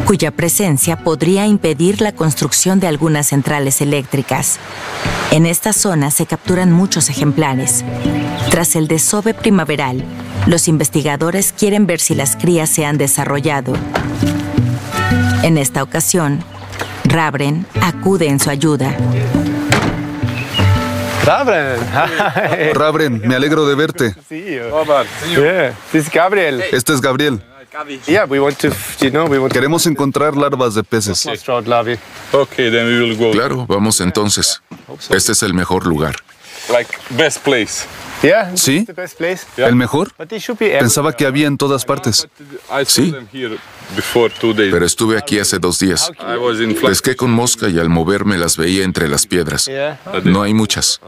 cuya presencia podría impedir la construcción de algunas centrales eléctricas. En esta zona se capturan muchos ejemplares. Tras el desove primaveral, los investigadores quieren ver si las crías se han desarrollado. En esta ocasión, Ravren acude en su ayuda. Ravren, me alegro de verte. Este es Gabriel. Queremos encontrar larvas de peces. Claro, vamos entonces. Este es el mejor lugar. ¿Sí? ¿El mejor? Pensaba que había en todas partes. Sí, pero estuve aquí hace 2 días. Pesqué con mosca y al moverme las veía entre las piedras. No hay muchas.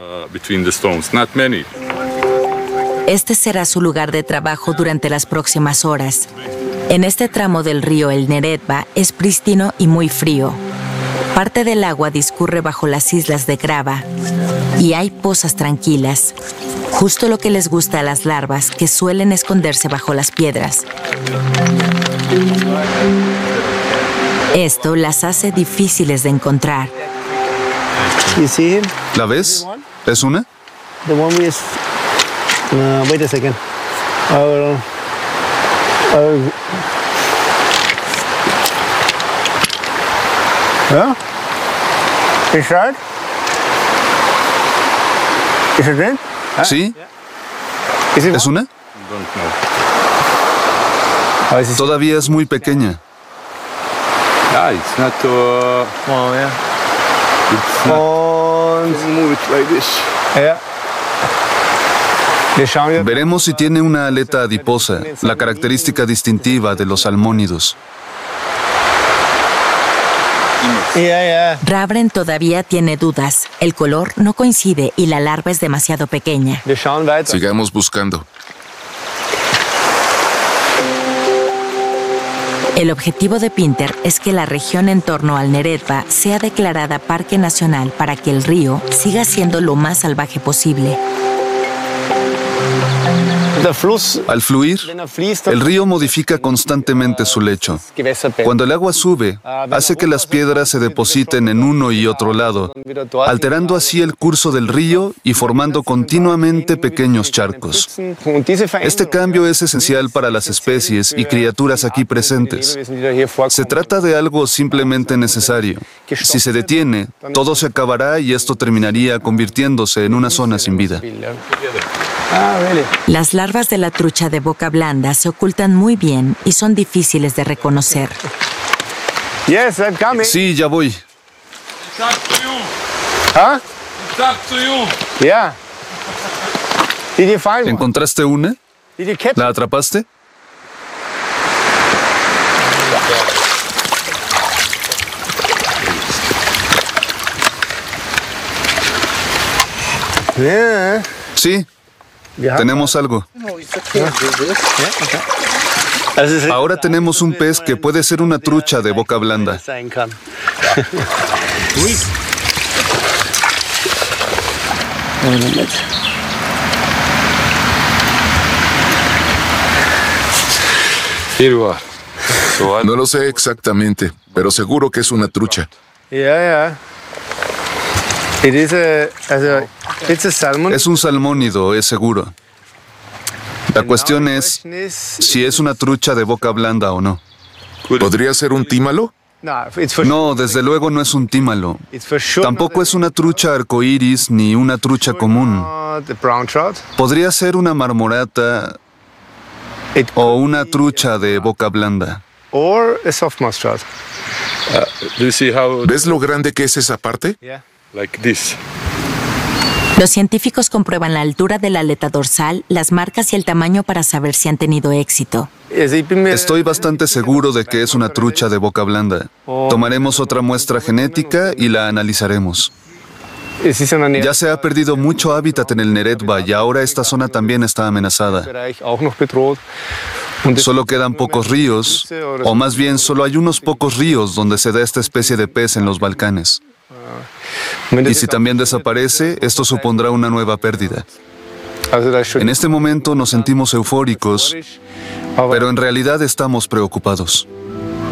Este será su lugar de trabajo durante las próximas horas. En este tramo del río el Neretva es prístino y muy frío. Parte del agua discurre bajo las islas de grava y hay pozas tranquilas, justo lo que les gusta a las larvas que suelen esconderse bajo las piedras. Esto las hace difíciles de encontrar. ¿La ves? ¿Es una? Wait a second. Yeah? Is that? Is it red? ¿Sí? Is it ¿Es una? Todavía es muy pequeña. Oh, yeah. Move it like this. Yeah. Veremos si tiene una aleta adiposa, la característica distintiva de los salmónidos. Ravren todavía tiene dudas. El color no coincide y la larva es demasiado pequeña. Sigamos buscando. El objetivo de Pinter es que la región en torno al Neretva sea declarada parque nacional para que el río siga siendo lo más salvaje posible. Al fluir, el río modifica constantemente su lecho. Cuando el agua sube, hace que las piedras se depositen en uno y otro lado, alterando así el curso del río y formando continuamente pequeños charcos. Este cambio es esencial para las especies y criaturas aquí presentes. Se trata de algo simplemente necesario. Si se detiene, todo se acabará y esto terminaría convirtiéndose en una zona sin vida. Las larvas de la trucha de boca blanda se ocultan muy bien y son difíciles de reconocer. Sí, ya voy. ¿Encontraste una? ¿La atrapaste? Sí. Tenemos algo. Ahora tenemos un pez que puede ser una trucha de boca blanda. No lo sé exactamente, pero seguro que es una trucha. Es un salmónido, es seguro. La cuestión es si es una trucha de boca blanda o no. ¿Podría ser un tímalo? No, desde luego no es un tímalo. Tampoco es una trucha arcoíris ni una trucha común. Podría ser una marmorata o una trucha de boca blanda. ¿Ves lo grande que es esa parte? Los científicos comprueban la altura de la aleta dorsal, las marcas y el tamaño para saber si han tenido éxito. Estoy bastante seguro de que es una trucha de boca blanda. Tomaremos otra muestra genética y la analizaremos. Ya se ha perdido mucho hábitat en el Neretva y ahora esta zona también está amenazada. Solo quedan pocos ríos, o más bien solo hay unos pocos ríos donde se da esta especie de pez en los Balcanes. Y si también desaparece, esto supondrá una nueva pérdida. En este momento nos sentimos eufóricos, pero en realidad estamos preocupados.